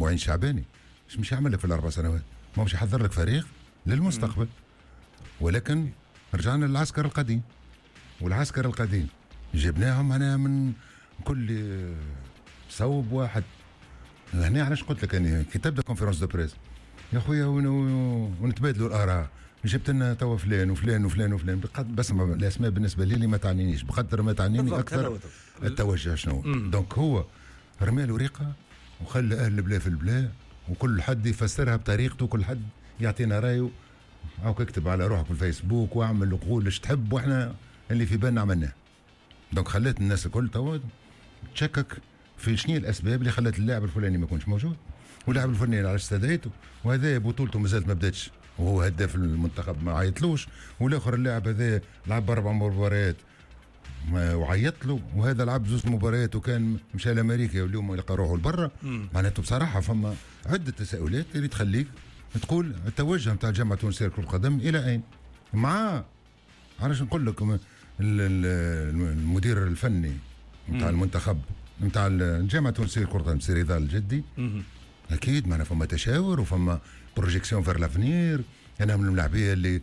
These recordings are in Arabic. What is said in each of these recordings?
معين شعباني مش يعمل لك في ال4 سنوات، ما مش يحضر لك فريق للمستقبل. ولكن رجعنا للعسكر القديم، والعسكر القديم جبناهم أنا من كل صوب واحد. هنا علاش قلت لك أنا كي تبدا كونفيرونس دو بريس يا خويا ونتبادلوا الآراء، جبت لنا توا فلان وفلان وفلان وفلان بس الأسماء بالنسبة لي ما تعنينيش بقدر ما تعنيني أكثر التوجه شنو. دونك هو رمى له ورقة وخلى أهل البلا في البلا، وكل حد يفسرها بطريقته، كل حد يعطينا رايه، أو اكتب على روحك في الفيسبوك واعمل وقول ايش تحب، واحنا اللي في بالنا عملناه. دونك خلت الناس الكل توا تشكك في شنو الاسباب اللي خلت اللاعب الفلاني ما يكونش موجود، واللاعب الفلاني علاش استدعيته، وهذا بطولته مازالت ما بداتش وهو هداف المنتخب ما عيطلوش، والاخر اللاعب هذا لعب 4 مباريات وعيط له، وهذا لعب 2 مباريات وكان مشى لامريكا واليوم يلقى روحه لبرا. معناته بصراحه فما عده تساؤلات اللي تخليك تقول التوجه نتاع الجامعه التونسيه لكرة القدم الى اين. مع علاش نقول لكم المدير الفني نتاع المنتخب نتاع الجامعه التونسيه لكرة القدم سي رضا الجدي، اكيد معنا فما تشاور وفما بروجيكسيون فير لافنير. انا من اللاعبيه اللي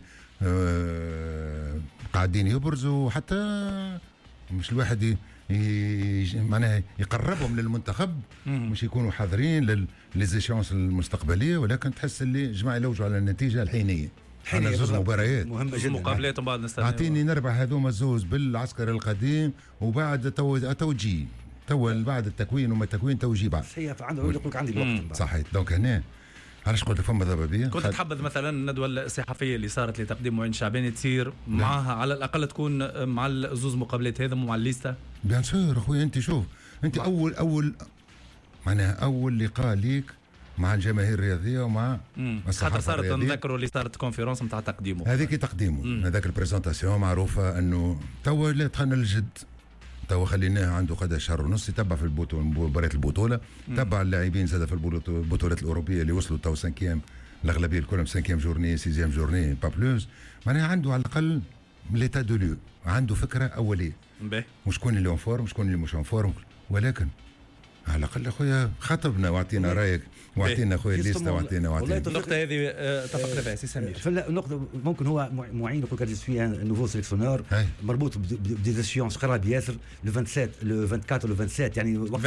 قاعدين يبرزوا، حتى مش الواحد معناها يقربهم للمنتخب، مش يكونوا حاضرين للزيشونس المستقبليه، ولكن تحس اللي جماعه يلوجوا على النتيجه الحينيه. أنا 2 مباريات مهمه جدا، مقابلات بعد نستنى اعطيني نربح هذوما 2 بالعسكر القديم، وبعد توجي بعد التكوين وما التكوين توجي بعد هي عنده يقول لك عندي الوقت صحيح. دونك هنا علاش قلت فما ضبابيه. كنت تحبذ مثلا الندوه الصحفيه اللي صارت لتقديم معين شعباني تصير معها على الاقل تكون مع الزوز مقابلات هذا ومع الليسته؟ بيان سور اخويا، انت شوف انت اول معناها اول لقاء ليك مع الجماهير الرياضيه ومع خاطر صارت نذكروا اللي صارت كونفيرونس نتاع تقديمه، هذيك تقديمه هذاك البريزونطاسيون معروفه انه توا اللي دخلنا للجد. توا خليناه عنده قد شهر ونص يتبع في مباريات البطوله، تبع اللاعبين زاد في البطولات الاوروبيه اللي وصلوا تو 5 الاغلبيه الكلهم 5 جورني 6 جورني با بلوز. معناها عنده على الاقل ليتا دو ليو، عنده فكره اوليه وشكون اللي اون فورم وشكون اللي مش اون فورم. ولكن على الاقل اخويا خاطبنا واعطينا رايك واعطينا اخويا الليسته واعطينا النقطه هذه اتفقنا فيها سي سمير. فالنقطه ممكن هو معين يقول كان سوي نوفو سيليكسيونور مربوط بديزيسيونس قراب ياسر لو 27 لو 24 لو 27 يعني وقت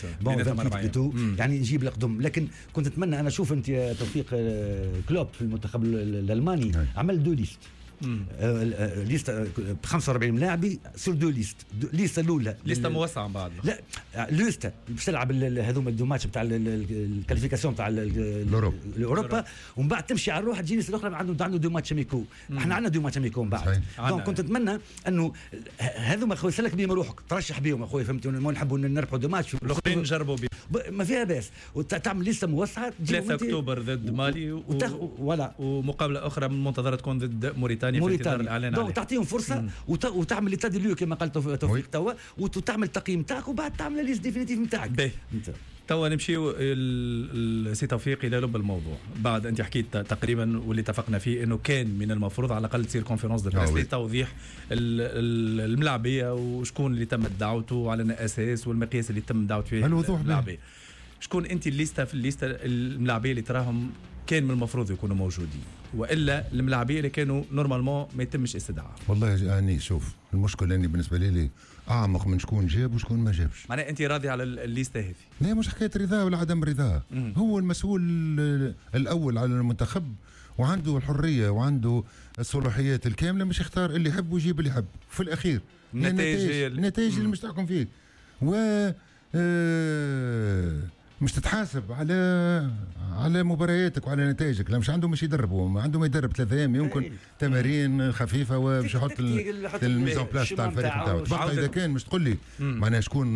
28 يعني يجيب القدم. لكن كنت اتمنى انا اشوف انت توفيق كلوب في المنتخب الالماني عمل 2 ليست ليست ب 45 ملاعبي سور 2 ليست. ليست الاولى ليست موسعه بعد لا ليست باش تلعب هذوما الدو ماتش نتاع الكاليفيكاسيون نتاع الاوروبا، ومن بعد تمشي على الروح تجي الناس الاخرى عنده 2 ماتش اميكو. احنا عندنا 2 ماتش اميكو من بعد. دونك كنت اتمنى انه هذوما اخويا سلك بهم روحك ترشح بهم اخويا، فهمت؟ نحبوا نربحوا 2 ماتش الاخرين نجربوا ما فيها باس، وتعمل لسته موسعه 3 اكتوبر ضد مالي ومقابله اخرى من منتظره تكون ضد موريتانيا في انتظار الاعلان عليه. تعطيهم فرصه وتعمل لي تادي كما قال توفيق توا، وتعمل التقييم تاعك وبعد تعمل ليست ديفينيتيف نتاعك. توا نمشيو سي توفيق الى لب الموضوع. بعد انت حكيت تقريبا واللي اتفقنا فيه انه كان من المفروض على الاقل تصير كونفيرونس دو بريس لتوضيح الملاعبيه وشكون اللي تم دعوته على اساس والمقياس اللي تم دعوته فيه الملاعبيه. شكون انت الليسته في الليسته الملاعبيه اللي تراهم كان من المفروض يكونوا موجودين، والا الملاعبيه اللي كانوا نورمالمون ما يتمش استدعاء؟ والله يعني شوف المشكله اني بالنسبه لي اعمق من شكون جاب وشكون ما جابش. معناها انت راضي على الليسته هذه؟ لا مش حكايه رضا ولا عدم رضا، هو المسؤول الاول على المنتخب وعنده الحريه وعنده الصلاحيات الكامله، مش يختار اللي يحب ويجيب اللي يحب. في الاخير النتائج اللي مش تحكم فيك و مش تتحاسب على مبارياتك وعلى نتائجك. لا مش عنده مش يدربوا، عنده ما يدرب 3 أيام يمكن تمارين خفيفه ومش يحط الميزان بلاس تاع الفريق نتاعو. تبقى اذا كان مش تقول لي معناها شكون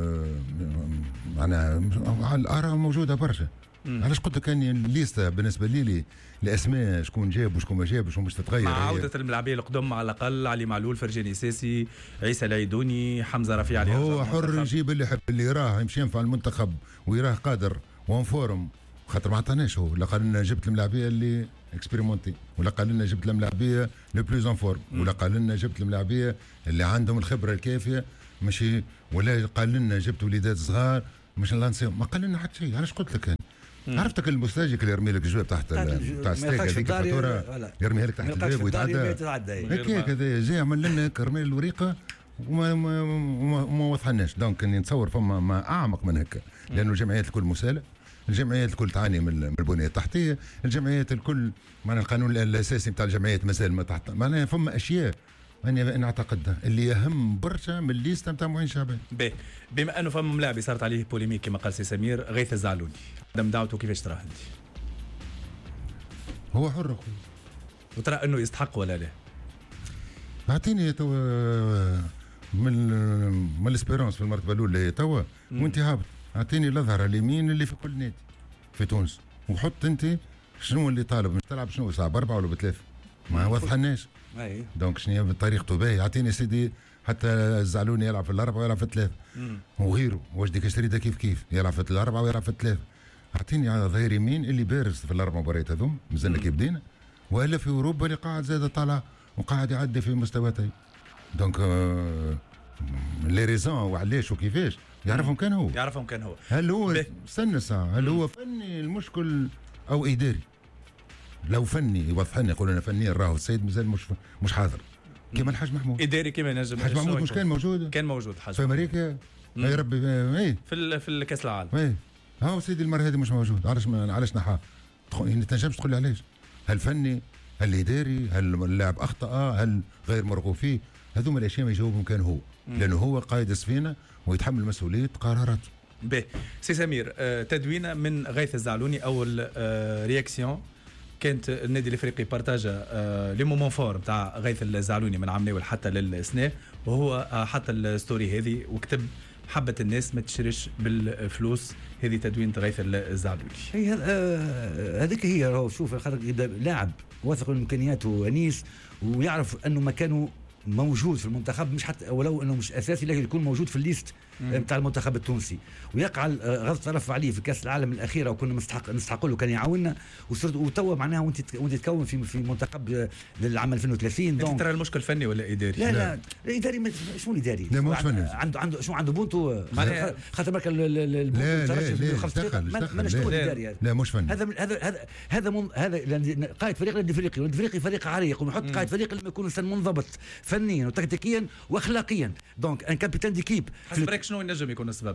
معناها الاراء موجوده برشا. علاش قلت لك اني الليسته بالنسبه لي الاسماء شكون جاب وشكون ما جابش ومش تتغير مع عوده الملاعبيه القدم على الاقل. علي معلول، فرجاني ساسي، عيسى العيدوني، حمزه رفيع. هو حر يجيب اللي يحب، اللي يراه يمشي ينفع المنتخب ويراه قادر وان فورم. خاطر ما عطاناش هو، لا قال لنا جبت الملاعبيه اللي اكسبيريمونتي، ولا قال لنا جبت الملاعبيه لو بلوز ان فورم، ولا قال لنا جبت الملاعبيه اللي عندهم الخبره الكافيه ماشي، ولا قال لنا جبت وليدات صغار مش لانسيهم. ما قال لنا حتى شيء. علاش قلت لك عرفتك المستاجك اللي يرمي لك الجواب تحت تاع الستيك هذيك الفاتوره يرميها لك تحت الباب ويتعدى هيك هذا جاي عمل لنا رمي الوريقه وما وضحناش. دونك اني نتصور فما ما اعمق من هكا، لانه الجمعيات الكل مساله، الجمعيات الكل تعاني من البنيه التحتيه، الجمعيات الكل معناها القانون الاساسي نتاع الجمعيات مازال ما تحت، معناها فما اشياء انا نعتقدها اللي يهم برشا من الليسته نتاع معين شعبان. بما انه فما ملاعب صارت عليه بوليميك كما قال سي سمير، غيث الزعلوني عدم دعوته كيفاش تراه انت؟ هو حر اخوي، وترى انه يستحق ولا لا؟ اعطيني توا من الاسبيرونس في المرتبه الاولى توا وانت هابط، اعطيني الاظهر اليمين اللي في كل نادي في تونس، وحط انت شنو اللي طالب، مش تلعب شنو ساعه ب4 ولا ب3 ما وضحناش. دونك شنو بطريقته باهي، اعطيني سيدي حتى الزعلوني يلعب في ال4 ويلعب في ال3 وغيره، وجدي كشريده كيف يلعب في ال4 ويلعب في ال3. اعطيني على ظهير يمين اللي بارز في ال4 مباريات هذوم مازلنا كي بدينا، والا في اوروبا اللي قاعد زاد طالع وقاعد يعدي في مستوياته. دونك لي ريزون وعلاش وكيفاش يعرفهم كان هو هل هو استنى ساعه، هل هو فني المشكل او اداري؟ لو فني يوضح لنا يقول انا فنيا راهو السيد مازال مش حاضر كيما الحاج محمود. اداري كيما نجم الحاج محمود مش كان موجود حاج في امريكا يا ربي في الكاس العالم هاو سيدي المره هذه مش موجود. علاش نحا ما تنجمش تقول لي علاش؟ هل فني، هل اداري، هل اللاعب اخطا، هل غير مرغوب فيه؟ هذوما الاشياء ما يجاوبهم كان هو، لانه هو قائد السفينه ويتحمل مسؤوليه قراراته. سي سمير، تدوينه من غيث الزعلوني، اول رياكسيون كانت النادي الافريقي بارتاجا لي مومون فور نتاع غيث الزعلوني من عام ناول حتى للسنه، وهو حتى الستوري هذه وكتب حبة الناس ما تشريش بالفلوس، هذه تدوين غيث الزعلوني. هي هذيك هي راهو شوف خاطر اذا لاعب واثق من امكانياته انيس ويعرف انه مكانه موجود في المنتخب، مش حتى ولو انه مش اساسي لكن يكون موجود في الليست نتاع المنتخب التونسي، ويقع غض طرف عليه في كاس العالم الاخيره وكنا نستحق له كان يعاوننا، وتوا معناها وانت تكون في منتخب للعام 2030. دونك ترى المشكل فني ولا اداري؟ لا اداري شنو الاداري؟ لا مش فني، عنده شنو عنده بونتو خاطر برك لا شنو الاداري؟ لا مش فني. هذا قائد فريق الافريقي فريق عريق، ونحط قائد فريق لما يكون انسان منضبط فنيا وتكتيكيا واخلاقيا. دونك ان كابيتان ديكيب شنو ينجم يكون السبب؟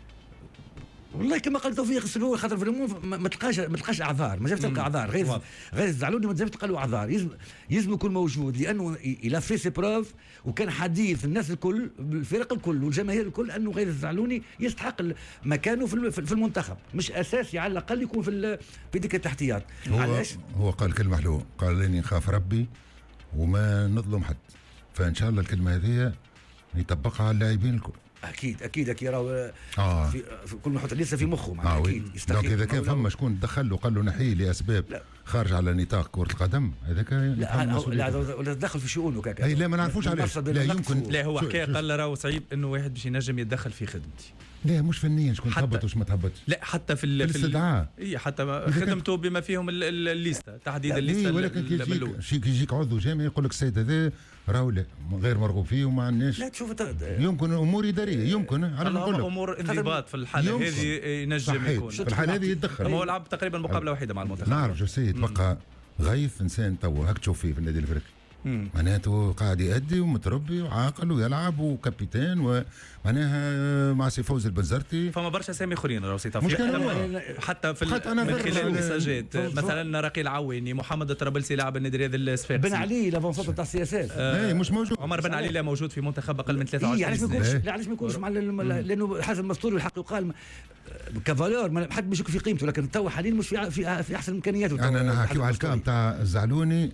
والله كما قال توفيق السلوي خاطر في العموم ما تلقاش اعذار، ما جابش تلقى اعذار غير الزعلوني ما جابش تلقى له اعذار، يلزم يكون موجود لانه الى في سي بروف، وكان حديث الناس الكل الفرق الكل والجماهير الكل انه غير الزعلوني يستحق مكانه في المنتخب، مش اساسي على الاقل يكون في ديك التحتيات. علاش؟ هو قال كلمه حلوه، قال اني نخاف ربي وما نظلم حد، فان شاء الله الكلمه هذه يطبقها على اللاعبين الكل. اكيد راهو في كل ما يحط لسه في مخه اكيد يستحق. اذا كان فما شكون دخل له قال له نحيه لاسباب خارج على نطاق كره القدم، هذاك لا ولا تدخل في شؤونه كاكا. لا ما نعرفوش علاش، لا يمكن. لا هو حكايه قال راهو صعيب انه واحد باش ينجم يتدخل في خدمتي. لا مش فنيا شكون تهبط وش ما تهبطش، لا حتى في الاستدعاء حتى خدمته بما فيهم الليسته، تحديد الليسته. ولكن كي يجيك عضو جامعي يقول لك السيد هذا راهو لا غير مرغوب فيه وما عندناش. لا تشوف يمكن امور اداريه، يمكن على نقول لك امور انضباط في الحاله هذه ينجم يكون في الحاله هذه يتدخل. هو لعب تقريبا مقابله واحده مع المنتخب. نعرف جو سي يتبقى غيث انسان تو هاك تشوف فيه في النادي الافريقي، معناته قاعد يأدي ومتربي وعاقل ويلعب وكابيتان، ومعناها مع سي فوز البنزرتي. فما برشا اسامي اخرين راهو سي توفيق حتى في من خلال المساجات، مثلا رقيل عويني، محمد الطرابلسي لاعب النادي الرياضي الصفاقسي، بن علي لافونسونت تاع السي اس اس مش موجود. عمر بن علي لا موجود في منتخب اقل من 23 سنه. علاش ما يكونش مع لانه حسب مستور الحق يقال كفالور ما حد مش في قيمته، لكن تو حاليا مش في احسن امكانياته. انا نحكيو على الكلام تاع الزعلوني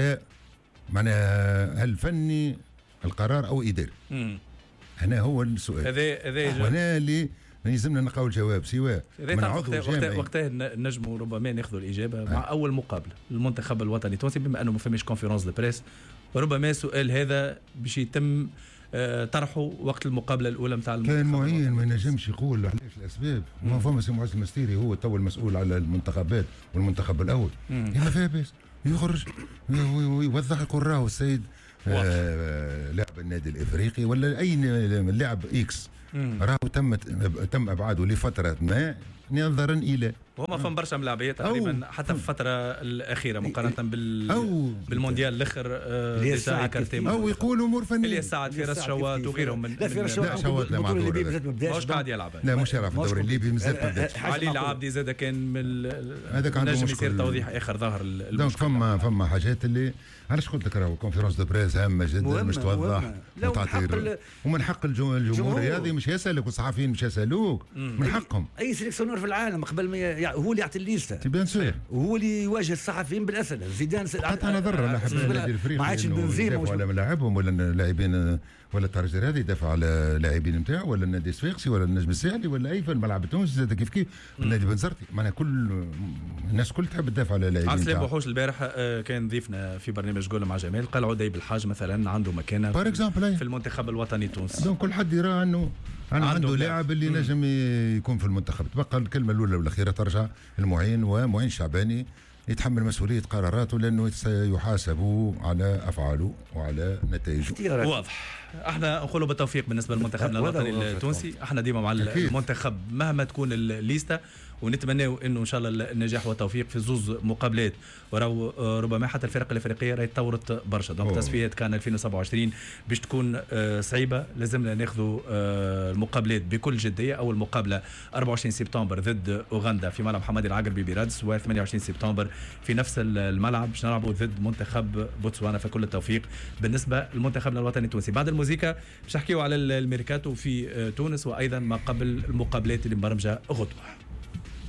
معناها هل فني القرار او اداري؟ هنا هو السؤال هذا وهنا اللي لازمنا نلقاو الجواب سواء من عضو جامعي. وقتها نجموا ربما ناخذوا الاجابه مع اول مقابله للمنتخب الوطني التونسي، بما انه ما فماش كونفيرونس دو بريس، وربما السؤال هذا باش يتم طرحه وقت المقابله الاولى نتاع المنتخب. كان معين ما ينجمش يقول علاش الاسباب، ما فما سي معز المستيري هو تو المسؤول على المنتخبات والمنتخب الاول، ما فيها باس يخرج ويوضح يقول راهو السيد لاعب النادي الافريقي ولا اي لاعب اكس راهو تم ابعاده لفتره ما نظرا الى وهما فهم برشا ملاعبيه تقريبا حتى في الفتره الاخيره مقارنه بالمونديال الاخر او يقولوا امور فنيه اللي ساعد في راس شوات وغيرهم من لا شوات لا مش قاعد يلعب لا مش يلعب في الدوري الليبي مازال ما بداش. علي العابدي زاد كان من هذاك عنده مشكل يصير توضيح اخر ظهر دونك فما حاجات اللي علاش قلت لك راهو كونفيرونس دو بريس هامه جدا باش توضح وتعطي ومن حق الجمهور هذه مش يسالك والصحفيين مش يسالوك من حقهم. اي سيليكسيونور في العالم قبل ما هو اللي يعطي الليسته بيان سور وهو اللي يواجه الصحفيين بالاسد. زيدان حتى انا ضر لا حب النادي الافريقي ما عادش بنزيما ولا ملاعبهم ولا اللاعبين ولا الترجي هذا يدافع على اللاعبين نتاعو ولا النادي الصفاقسي ولا النجم الساحلي ولا اي في الملعب التونسي زاد كيف النادي بنزرتي. معناها كل الناس كل تحب تدافع على اللاعبين. عسلي بوحوش البارح كان ضيفنا في برنامج جول مع جمال قال عدي بالحاج مثلا عنده مكانه في المنتخب الوطني التونسي. دونك كل حد يرى انه عنده لاعب اللي نجم يكون في المنتخب. تبقى الكلمه الاولى والاخيره ترجع المعين ومعين شعباني يتحمل مسؤوليه قراراته لانه سيحاسب على افعاله وعلى نتائجه. واضح. احنا نقولوا بالتوفيق بالنسبه لمنتخبنا الوطني التونسي. احنا ديما مع المنتخب مهما تكون الليسته ونتمناو انه ان شاء الله النجاح والتوفيق في زوز مقابلات وراو ربما حتى الفرق الافريقيه راهي تطورت برشا. دونك تصفيات كان 2027 باش تكون صعيبه. لازمنا ناخذوا المقابلات بكل جديه. اول مقابله 24 سبتمبر ضد اوغندا في ملعب حمادي العقربي برادس و28 سبتمبر في نفس الملعب باش نلعبوا ضد منتخب بوتسوانا. فكل التوفيق بالنسبه لمنتخبنا الوطني التونسي. بعد الموسيقى باش نحكيو على الميركاتو في تونس وايضا ما قبل المقابلات اللي مبرمجه غدوه.